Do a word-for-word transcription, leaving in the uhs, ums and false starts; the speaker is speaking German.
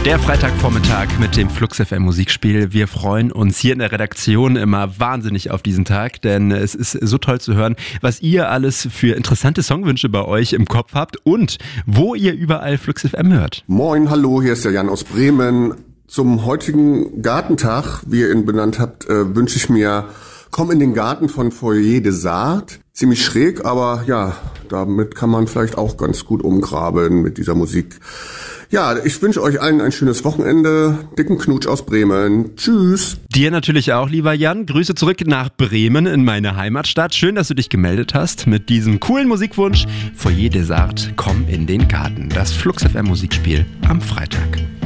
Der Freitagvormittag mit dem Flux F M Musikspiel. Wir freuen uns hier in der Redaktion immer wahnsinnig auf diesen Tag, denn es ist so toll zu hören, was ihr alles für interessante Songwünsche bei euch im Kopf habt und wo ihr überall Flux F M hört. Moin, hallo, hier ist der Jan aus Bremen. Zum heutigen Gartentag, wie ihr ihn benannt habt, äh, wünsche ich mir Komm in den Garten von Foyer des Arts. Ziemlich schräg, aber ja, damit kann man vielleicht auch ganz gut umgraben mit dieser Musik. Ja, ich wünsche euch allen ein schönes Wochenende. Dicken Knutsch aus Bremen. Tschüss. Dir natürlich auch, lieber Jan. Grüße zurück nach Bremen in meine Heimatstadt. Schön, dass du dich gemeldet hast mit diesem coolen Musikwunsch. Foyer des Arts, komm in den Garten. Das Flux F M Musikspiel am Freitag.